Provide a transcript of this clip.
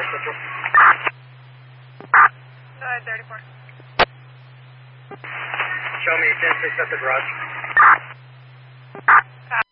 Central. Go ahead, 34. Show me 10-6 at the garage.